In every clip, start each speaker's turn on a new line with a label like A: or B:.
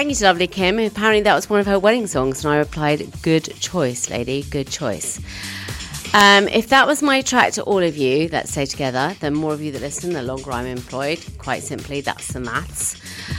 A: thank you to lovely Kim. Apparently that was one of her wedding songs, and I replied, good choice, lady, good choice. If that was my track to all of you that stay together, the more of you that listen, the longer I'm employed. Quite simply, that's the maths.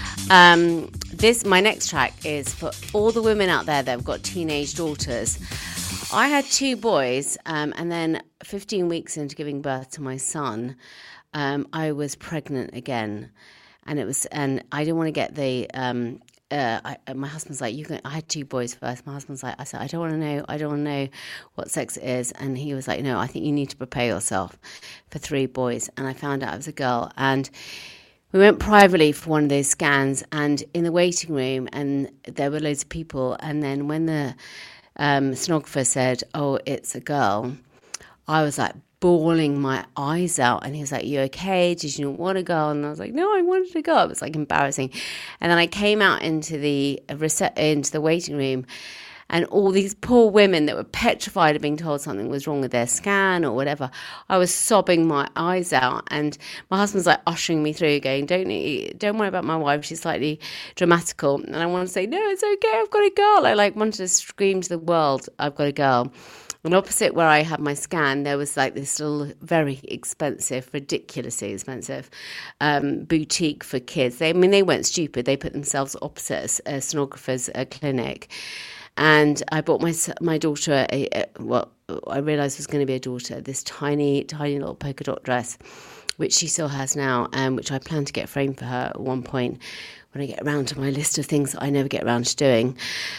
A: My next track is for all the women out there that have got teenage daughters. I had 2 boys, and then 15 weeks into giving birth to my son, I was pregnant again, and I didn't want to get the. My husband's like, I had 2 boys first. My husband's like, I said, I don't want to know what sex it is. And he was like, no, I think you need to prepare yourself for 3 boys. And I found out I was a girl. And we went privately for one of those scans, and in the waiting room, and there were loads of people. And then when the sonographer said, oh, it's a girl, I was like bawling my eyes out, and he was like, you okay? Did you not want a girl? And I was like, no, I wanted a girl. It was like embarrassing. And then I came out into the waiting room, and all these poor women that were petrified of being told something was wrong with their scan or whatever. I was sobbing my eyes out, and my husband's like ushering me through, going, don't worry about my wife, she's slightly dramatical. And I want to say, no, it's okay, I've got a girl. I wanted to scream to the world, I've got a girl. And opposite where I had my scan, there was like this little very expensive, ridiculously expensive boutique for kids. They weren't stupid. They put themselves opposite a sonographer's clinic. And I bought my daughter what I realised was going to be a daughter, this tiny, tiny little polka dot dress, which she still has now, and which I plan to get framed for her at one point when I get around to my list of things that I never get around to doing.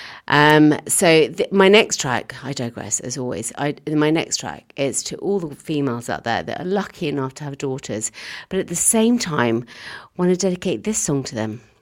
A: My next track, I digress as always, my next track is to all the females out there that are lucky enough to have daughters, but at the same time want to dedicate this song to them.